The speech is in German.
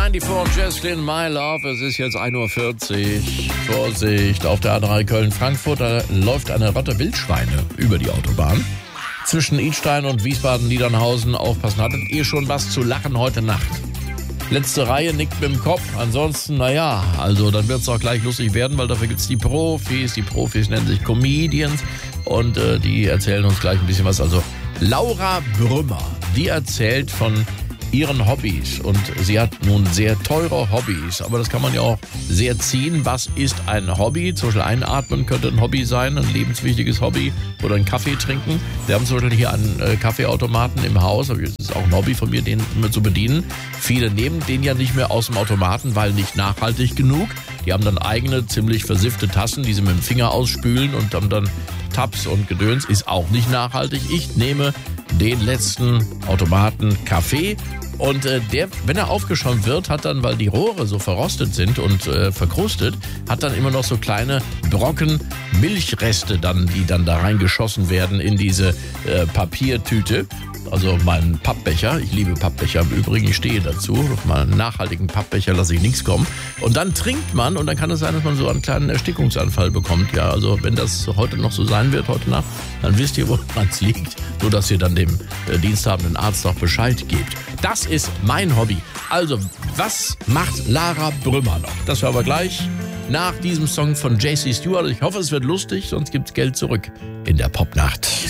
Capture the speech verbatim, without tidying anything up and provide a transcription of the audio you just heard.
vierundneunzig Jesslyn, My Love. Es ist jetzt ein Uhr vierzig. Vorsicht, auf der A drei Köln-Frankfurt, da läuft eine Rotte Wildschweine über die Autobahn. Zwischen Idstein und Wiesbaden-Niedernhausen. Aufpassen, hattet ihr schon was zu lachen heute Nacht? Letzte Reihe nickt mit dem Kopf. Ansonsten, naja, also dann wird es auch gleich lustig werden, weil dafür gibt es die Profis. Die Profis nennen sich Comedians und äh, die erzählen uns gleich ein bisschen was. Also Laura Brümmer, die erzählt von ihren Hobbys und sie hat nun sehr teure Hobbys, aber das kann man ja auch sehr ziehen. Was ist ein Hobby? Zum Beispiel einatmen könnte ein Hobby sein, ein lebenswichtiges Hobby, oder einen Kaffee trinken. Wir haben zum Beispiel hier einen äh, Kaffeeautomaten im Haus, aber das ist auch ein Hobby von mir, den immer zu bedienen. Viele nehmen den ja nicht mehr aus dem Automaten, weil nicht nachhaltig genug. Die haben dann eigene, ziemlich versiffte Tassen, die sie mit dem Finger ausspülen und haben dann Tabs und Gedöns, ist auch nicht nachhaltig. Ich nehme den letzten Automaten Kaffee. Und äh, der, wenn er aufgeschäumt wird, hat dann, weil die Rohre so verrostet sind und äh, verkrustet, hat dann immer noch so kleine Brocken Milchreste dann, die dann da reingeschossen werden in diese äh, Papiertüte. Also meinen Pappbecher, ich liebe Pappbecher im Übrigen, ich stehe dazu. Auf meinen nachhaltigen Pappbecher lasse ich nichts kommen. Und dann trinkt man und dann kann es sein, dass man so einen kleinen Erstickungsanfall bekommt. Ja, also wenn das heute noch so sein wird, heute Nacht, dann wisst ihr, woran es liegt. Nur, dass ihr dann dem äh, diensthabenden Arzt noch Bescheid gebt. Das ist mein Hobby. Also, was macht Lara Brümmer noch? Das hören wir gleich nach diesem Song von J C Stewart. Ich hoffe, es wird lustig, sonst gibt's Geld zurück in der Popnacht.